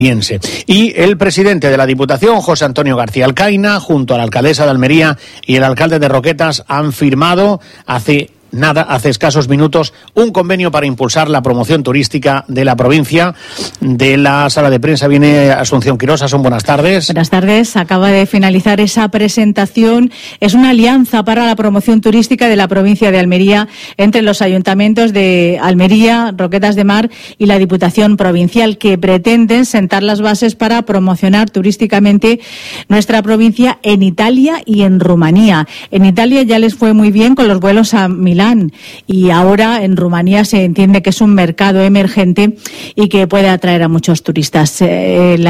Y el presidente de la Diputación, José Antonio García Alcaina, junto a la alcaldesa de Almería y el alcalde de Roquetas, han firmado hace escasos minutos, un convenio para impulsar la promoción turística de la provincia. De la sala de prensa viene Asunción Quirós. Son buenas tardes. Buenas tardes. Acaba de finalizar esa presentación. Es una alianza para la promoción turística de la provincia de Almería entre los ayuntamientos de Almería, Roquetas de Mar y la Diputación Provincial, que pretenden sentar las bases para promocionar turísticamente nuestra provincia en Italia y en Rumanía. En Italia ya les fue muy bien con los vuelos a Milán, y ahora en Rumanía se entiende que es un mercado emergente y que puede atraer a muchos turistas. El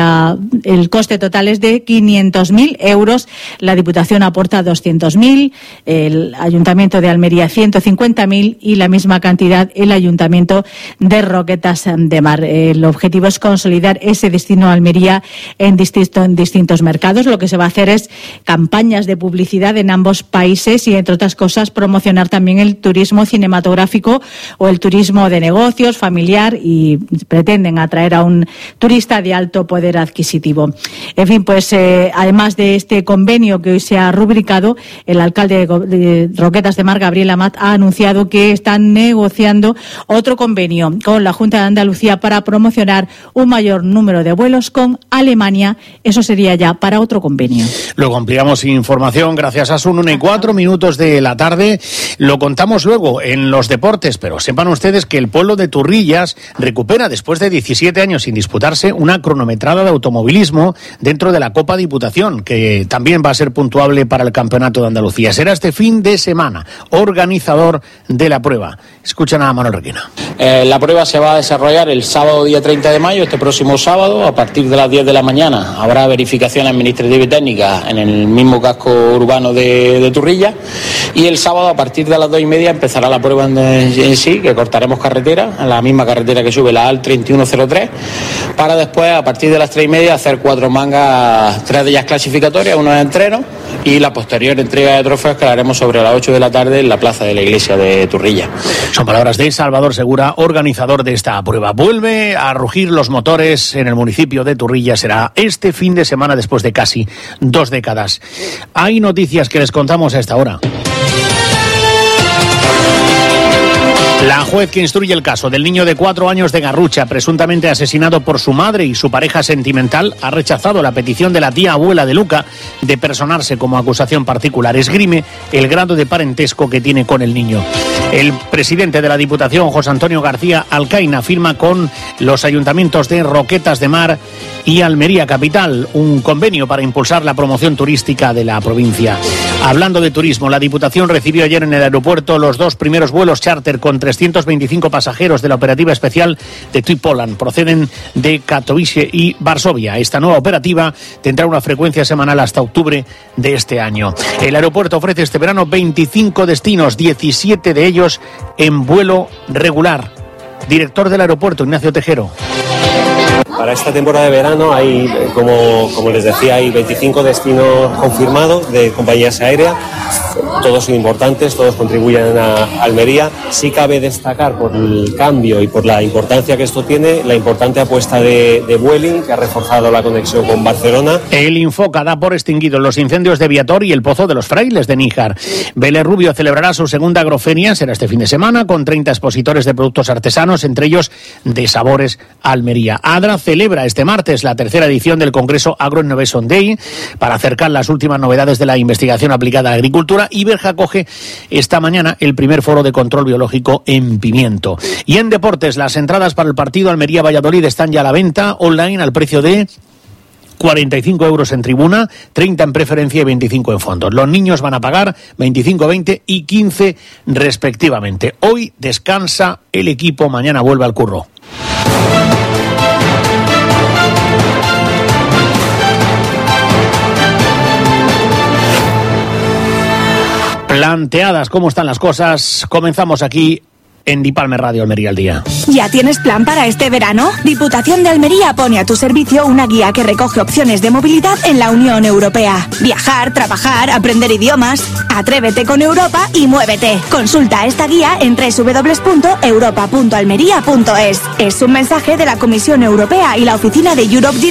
coste total es de 500.000 euros, la Diputación aporta 200.000, el Ayuntamiento de Almería 150.000 y la misma cantidad el Ayuntamiento de Roquetas de Mar. El objetivo es consolidar ese destino Almería en distintos mercados. Lo que se va a hacer es campañas de publicidad en ambos países y, entre otras cosas, promocionar también el turismo cinematográfico o el turismo de negocios, familiar, y pretenden atraer a un turista de alto poder adquisitivo. En fin, pues además de este convenio que hoy se ha rubricado, el alcalde de Roquetas de Mar, Gabriel Amat, ha anunciado que están negociando otro convenio con la Junta de Andalucía para promocionar un mayor número de vuelos con Alemania. Eso sería ya para otro convenio. Luego ampliamos información. Gracias a Sun. 1:04 de la tarde. Lo contamos luego en los deportes, pero sepan ustedes que el pueblo de Turrillas recupera, después de 17 años sin disputarse, una cronometrada de automovilismo dentro de la Copa Diputación, que también va a ser puntuable para el Campeonato de Andalucía. Será este fin de semana. Organizador de la prueba. Escuchan a Manuel Requena. La prueba se va a desarrollar el sábado día 30 de mayo, este próximo sábado, a partir de las 10 de la mañana. Habrá verificación administrativa y técnica en el mismo casco urbano de Turrillas, y el sábado a partir de las 2:30 empezará la prueba en sí, que cortaremos carretera, en la misma carretera que sube la AL 3103, para después a partir de las 3:30 hacer 4 mangas, 3 de ellas clasificatorias, 1 de entreno, y la posterior entrega de trofeos que la haremos sobre las 8 de la tarde en la plaza de la iglesia de Turrillas. Son palabras de Salvador Segura, organizador de esta prueba. Vuelve a rugir los motores en el municipio de Turrillas. Será este fin de semana después de casi 2 décadas. Hay noticias que les contamos a esta hora. La juez que instruye el caso del niño de 4 años de Garrucha, presuntamente asesinado por su madre y su pareja sentimental, ha rechazado la petición de la tía abuela de Luca de personarse como acusación particular. Esgrime el grado de parentesco que tiene con el niño. El presidente de la Diputación, José Antonio García Alcaina, firma con los ayuntamientos de Roquetas de Mar y Almería Capital un convenio para impulsar la promoción turística de la provincia. Hablando de turismo, la Diputación recibió ayer en el aeropuerto los 2 primeros vuelos charter con 325 pasajeros de la operativa especial de TUI Poland. Proceden de Katowice y Varsovia. Esta nueva operativa tendrá una frecuencia semanal hasta octubre de este año. El aeropuerto ofrece este verano 25 destinos, 17 de ellos en vuelo regular. Director del aeropuerto, Ignacio Tejero. Para esta temporada de verano hay, como les decía, hay 25 destinos confirmados de compañías aéreas. Todos son importantes, todos contribuyen a Almería. Sí cabe destacar, por el cambio y por la importancia que esto tiene, la importante apuesta de Vueling, que ha reforzado la conexión con Barcelona. El Infoca da por extinguidos los incendios de Viator y el Pozo de los Frailes de Níjar. Vélez Rubio celebrará su segunda agroferia, será este fin de semana, con 30 expositores de productos artesanos, entre ellos de Sabores Almería. Adra celebra este martes la 3ª edición del Congreso Agro-Innovation Day para acercar las últimas novedades de la investigación aplicada a la agricultura, y Berja acoge esta mañana el primer foro de control biológico en pimiento. Y en deportes, las entradas para el partido Almería-Valladolid están ya a la venta online al precio de 45 euros en tribuna, 30 en preferencia y 25 en fondos. Los niños van a pagar 25, 20 y 15 respectivamente. Hoy descansa el equipo, mañana vuelve al curro. Planteadas cómo están las cosas, comenzamos aquí en Dipalme Radio Almería al Día. ¿Ya tienes plan para este verano? Diputación de Almería pone a tu servicio una guía que recoge opciones de movilidad en la Unión Europea. Viajar, trabajar, aprender idiomas. Atrévete con Europa y muévete. Consulta esta guía en www.europa.almería.es. Es un mensaje de la Comisión Europea y la oficina de Europe Direct